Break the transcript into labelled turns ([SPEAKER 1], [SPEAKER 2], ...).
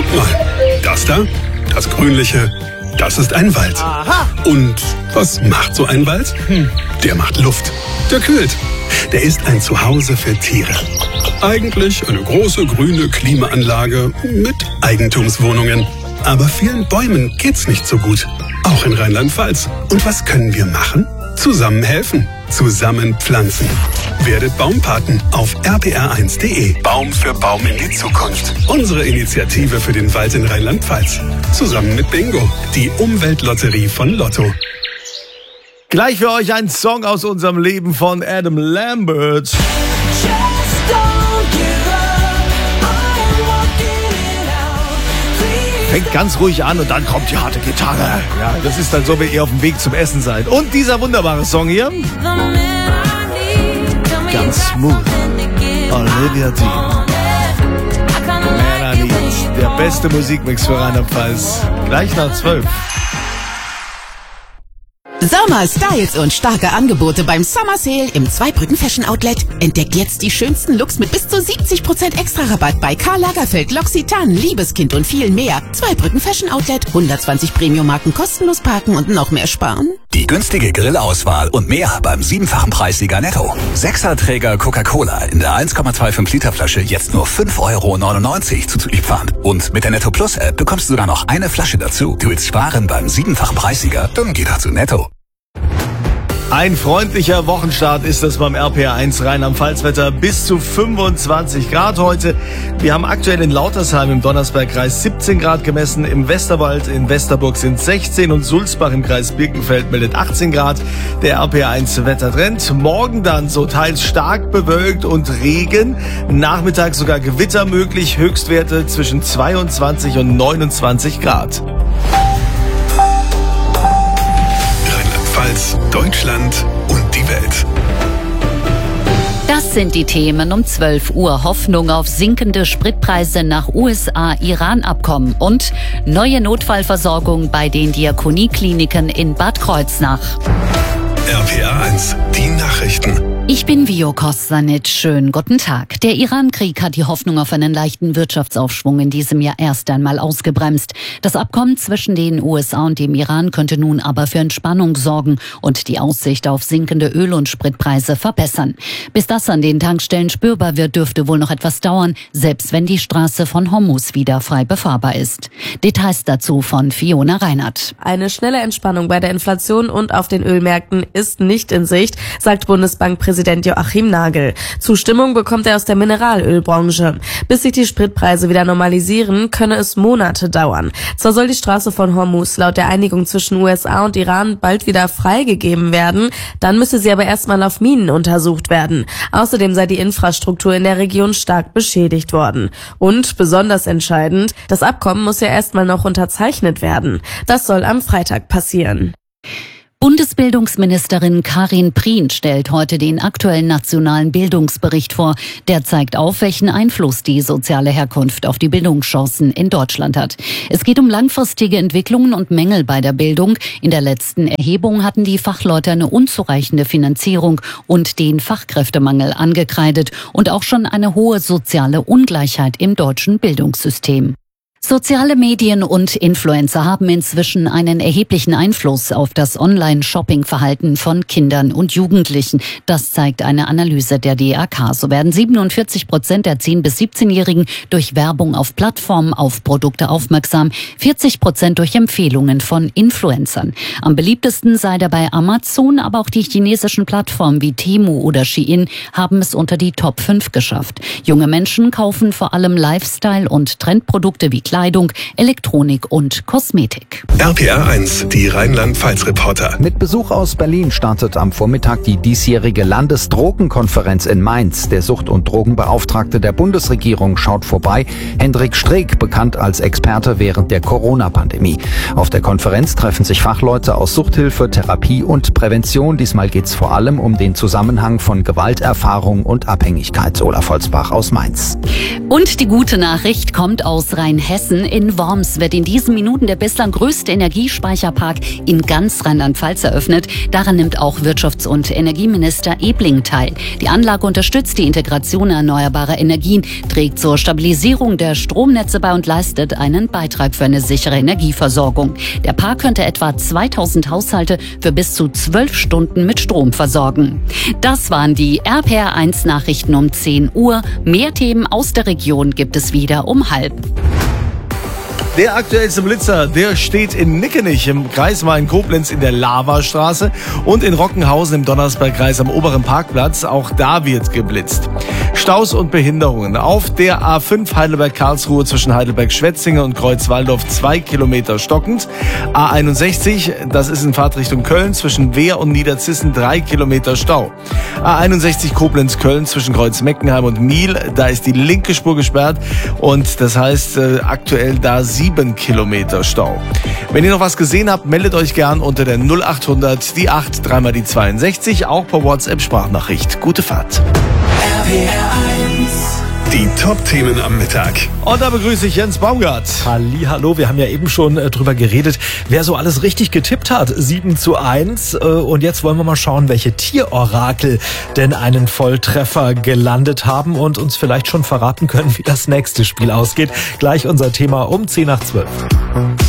[SPEAKER 1] Guck mal, das da, das Grünliche, das ist ein Wald.
[SPEAKER 2] Aha.
[SPEAKER 1] Und was macht so ein Wald? Der macht Luft. Der kühlt. Der ist ein Zuhause für Tiere. Eigentlich eine große grüne Klimaanlage mit Eigentumswohnungen. Aber vielen Bäumen geht's nicht so gut. Auch in Rheinland-Pfalz. Und was können wir machen? Zusammen helfen. Zusammen pflanzen. Werdet Baumpaten auf rpr1.de. Baum für Baum in die Zukunft. Unsere Initiative für den Wald in Rheinland-Pfalz. Zusammen mit Bingo, die Umweltlotterie von Lotto.
[SPEAKER 2] Gleich für euch ein Song aus unserem Leben von Adam Lambert. Fängt ganz ruhig an und dann kommt die harte Gitarre. Ja, das ist dann so, wie ihr auf dem Weg zum Essen seid. Und dieser wunderbare Song hier. Ganz smooth. Olivia Dean. Melanie. Der beste Musikmix für Rheinland-Pfalz. Gleich nach 12.
[SPEAKER 3] Sommer, Styles und starke Angebote beim Summer Sale im Zweibrücken Fashion Outlet. Entdeckt jetzt die schönsten Looks mit bis zu 70% Extra-Rabatt bei Karl Lagerfeld, L'Occitane, Liebeskind und viel mehr. Zweibrücken Fashion Outlet, 120 Premium-Marken kostenlos parken und noch mehr sparen.
[SPEAKER 4] Die günstige Grillauswahl und mehr beim 7-fachen Preissieger Netto. 6er-Träger Coca-Cola in der 1,25 Liter Flasche jetzt nur 5,99 € zuzüglich Pfand. Und mit der Netto Plus App bekommst du sogar noch eine Flasche dazu. Du willst sparen beim 7-fachen Preissieger? Dann geh doch zu Netto.
[SPEAKER 2] Ein freundlicher Wochenstart ist das beim RPR1 Rheinland-Pfalz-Wetter. Bis zu 25 Grad heute. Wir haben aktuell in Lautersheim im Donnersbergkreis 17 Grad gemessen. Im Westerwald in Westerburg sind 16 und Sulzbach im Kreis Birkenfeld meldet 18 Grad. Der RPR1 Wettertrend. Morgen dann so teils stark bewölkt und Regen. Nachmittags sogar Gewitter möglich. Höchstwerte zwischen 22 und 29 Grad.
[SPEAKER 1] Deutschland und die Welt.
[SPEAKER 5] Das sind die Themen um 12 Uhr. Hoffnung auf sinkende Spritpreise nach USA-Iran-Abkommen und neue Notfallversorgung bei den Diakoniekliniken in Bad Kreuznach.
[SPEAKER 1] RPR1, die Nachrichten.
[SPEAKER 5] Ich bin Vio Kostanic. Schönen guten Tag. Der Iran-Krieg hat die Hoffnung auf einen leichten Wirtschaftsaufschwung in diesem Jahr erst einmal ausgebremst. Das Abkommen zwischen den USA und dem Iran könnte nun aber für Entspannung sorgen und die Aussicht auf sinkende Öl- und Spritpreise verbessern. Bis das an den Tankstellen spürbar wird, dürfte wohl noch etwas dauern, selbst wenn die Straße von Hormuz wieder frei befahrbar ist. Details dazu von Fiona Reinhardt.
[SPEAKER 6] Eine schnelle Entspannung bei der Inflation und auf den Ölmärkten ist nicht in Sicht, sagt Bundesbankpräsident Joachim Nagel. Zustimmung bekommt er aus der Mineralölbranche. Bis sich die Spritpreise wieder normalisieren, könne es Monate dauern. Zwar soll die Straße von Hormuz laut der Einigung zwischen USA und Iran bald wieder freigegeben werden, dann müsse sie aber erstmal auf Minen untersucht werden. Außerdem sei die Infrastruktur in der Region stark beschädigt worden. Und besonders entscheidend, das Abkommen muss ja erstmal noch unterzeichnet werden. Das soll am Freitag passieren.
[SPEAKER 5] Bundesbildungsministerin Karin Prien stellt heute den aktuellen nationalen Bildungsbericht vor. Der zeigt auf, welchen Einfluss die soziale Herkunft auf die Bildungschancen in Deutschland hat. Es geht um langfristige Entwicklungen und Mängel bei der Bildung. In der letzten Erhebung hatten die Fachleute eine unzureichende Finanzierung und den Fachkräftemangel angekreidet und auch schon eine hohe soziale Ungleichheit im deutschen Bildungssystem. Soziale Medien und Influencer haben inzwischen einen erheblichen Einfluss auf das Online-Shopping-Verhalten von Kindern und Jugendlichen. Das zeigt eine Analyse der DAK. So werden 47% der 10- bis 17-Jährigen durch Werbung auf Plattformen auf Produkte aufmerksam, 40% durch Empfehlungen von Influencern. Am beliebtesten sei dabei Amazon, aber auch die chinesischen Plattformen wie Temu oder Shein haben es unter die Top 5 geschafft. Junge Menschen kaufen vor allem Lifestyle- und Trendprodukte wie Kleidung, Elektronik und Kosmetik.
[SPEAKER 1] RPR1, die Rheinland-Pfalz-Reporter.
[SPEAKER 7] Mit Besuch aus Berlin startet am Vormittag die diesjährige Landesdrogenkonferenz in Mainz. Der Sucht- und Drogenbeauftragte der Bundesregierung schaut vorbei. Hendrik Streeck, bekannt als Experte während der Corona-Pandemie. Auf der Konferenz treffen sich Fachleute aus Suchthilfe, Therapie und Prävention. Diesmal geht es vor allem um den Zusammenhang von Gewalterfahrung und Abhängigkeit. Olaf Holzbach aus Mainz.
[SPEAKER 5] Und die gute Nachricht kommt aus Rheinhessen. Hessen. In Worms wird in diesen Minuten der bislang größte Energiespeicherpark in ganz Rheinland-Pfalz eröffnet. Daran nimmt auch Wirtschafts- und Energieminister Ebling teil. Die Anlage unterstützt die Integration erneuerbarer Energien, trägt zur Stabilisierung der Stromnetze bei und leistet einen Beitrag für eine sichere Energieversorgung. Der Park könnte etwa 2000 Haushalte für bis zu 12 Stunden mit Strom versorgen. Das waren die RPR1 Nachrichten um 10 Uhr. Mehr Themen aus der Region gibt es wieder um 12:30.
[SPEAKER 2] Der aktuellste Blitzer, der steht in Nickenich im Kreis Main-Koblenz in der Lavastraße und in Rockenhausen im Donnersbergkreis am oberen Parkplatz. Auch da wird geblitzt. Staus und Behinderungen auf der A5 Heidelberg-Karlsruhe zwischen Heidelberg-Schwetzingen und Kreuzwaldorf 2 Kilometer stockend. A61, das ist in Fahrtrichtung Köln zwischen Wehr und Niederzissen 3 Kilometer Stau. A61 Koblenz-Köln zwischen Kreuz-Meckenheim und Miel, da ist die linke Spur gesperrt und das heißt aktuell da 7 Kilometer Stau. Wenn ihr noch was gesehen habt, meldet euch gern unter der 0800 die 8 3 die 62, auch per WhatsApp-Sprachnachricht. Gute Fahrt.
[SPEAKER 1] Die Top-Themen am Mittag.
[SPEAKER 2] Und da begrüße ich Jens Baumgart.
[SPEAKER 8] Hallo, wir haben ja eben schon drüber geredet, wer so alles richtig getippt hat. 7:1. Und jetzt wollen wir mal schauen, welche Tierorakel denn einen Volltreffer gelandet haben und uns vielleicht schon verraten können, wie das nächste Spiel ausgeht. Gleich unser Thema um 10:50.